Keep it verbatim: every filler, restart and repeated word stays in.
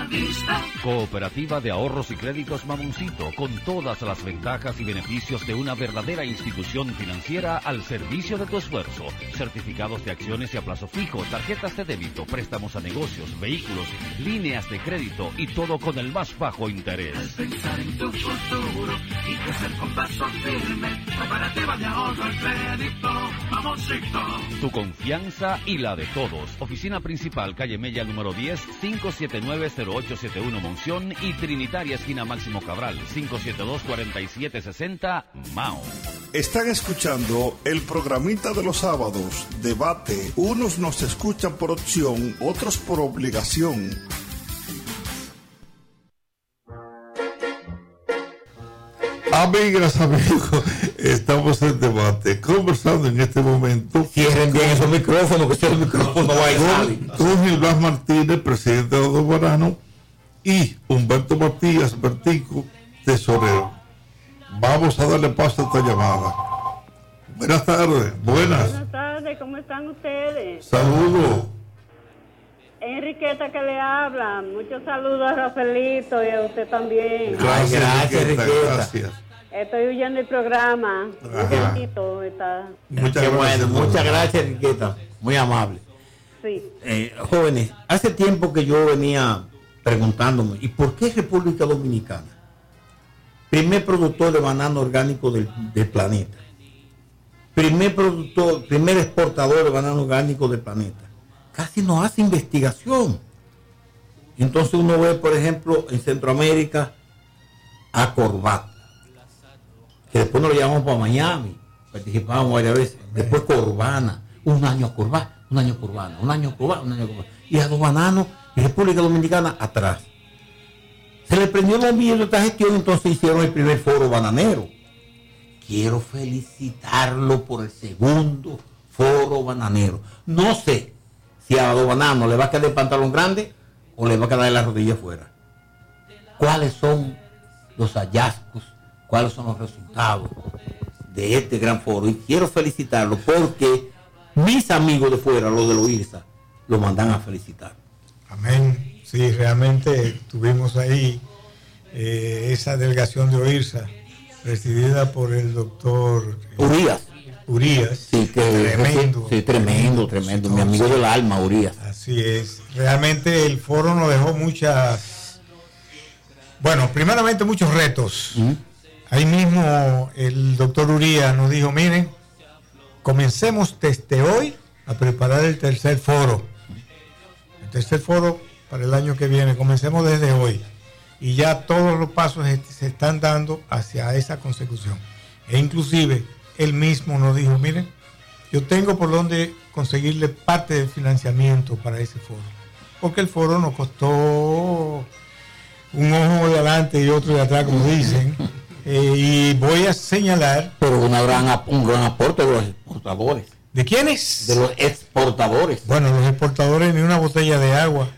Mayorista. Cooperativa de Ahorros y Créditos Mamoncito, con todas las ventajas y beneficios de una verdadera institución financiera al servicio de tu esfuerzo. Certificados de acciones y a plazo fijo, tarjetas de débito, préstamos a negocios, vehículos, líneas de crédito y todo con el más bajo interés. Al pensar en tu futuro y crecer con paso firme, cooperativa de ahorro y crédito Mamoncito. Tu confianza y la de todos. Oficina principal, calle Mella número diez, cinco siete nueve, cero ocho siete uno Monción y Trinitaria esquina Máximo Cabral, cinco siete dos, cuatro siete seis cero, Mao. Están escuchando el programita de los sábados, Debate. Unos nos escuchan por opción, otros por obligación. Amigas, amigos, estamos en debate, conversando en este momento. Cierren bien esos micrófonos, que ese micrófono no va a salir. Con Gilbert Martínez, presidente de Los Bananos, y Humberto Matías Bertico, tesorero. Vamos a darle paso a esta llamada. Buenas tardes, buenas. Buenas tardes, ¿cómo están ustedes? Saludos. Enriqueta que le habla. Muchos saludos a Rafaelito y a usted también. Gracias, gracias, Enriqueta. Gracias. Estoy oyendo el programa. Enriquetito está. Muchas Qué gracias. Bueno, muchas gracias, Enriqueta. Muy amable. Sí. Eh, jóvenes, hace tiempo que yo venía preguntándome, ¿y por qué República Dominicana? Primer productor de banano orgánico del, del planeta. Primer productor, primer exportador de banano orgánico del planeta. Casi no hace investigación. Entonces uno ve, por ejemplo, en Centroamérica a Corbata, que después nos lo llevamos para Miami, participamos varias veces. Después Corbana, un año a Corbata, un año a Corbana, un año a Corbana, un año a Corbana. Y a los bananos y República Dominicana atrás. Se le prendió el bombillo de esta gestión, entonces hicieron el primer foro bananero. Quiero felicitarlo por el segundo foro bananero. No sé si a los bananos le va a quedar el pantalón grande o le va a quedar la rodilla afuera. ¿Cuáles son los hallazgos? ¿Cuáles son los resultados de este gran foro? Y quiero felicitarlo porque mis amigos de fuera, los de los IRSA, lo mandan a felicitar. Amén. Sí, realmente tuvimos ahí eh, esa delegación de OIRSA, presidida por el doctor Urías. Urías. Sí, que tremendo. Sí, tremendo, tremendo. Mi amigo del alma, Urías. Así es. Realmente el foro nos dejó muchas, bueno, primeramente muchos retos. ¿Mm? Ahí mismo el doctor Urías nos dijo, miren, comencemos desde hoy a preparar el tercer foro. El tercer foro para el año que viene, comencemos desde hoy. Y ya todos los pasos se están dando hacia esa consecución. E inclusive él mismo nos dijo, miren, yo tengo por dónde conseguirle parte del financiamiento para ese foro. Porque el foro nos costó un ojo de adelante y otro de atrás, como dicen. Eh, y voy a señalar... Pero una gran, un gran aporte de los exportadores. ¿De quiénes? De los exportadores. Bueno, los exportadores ni una botella de agua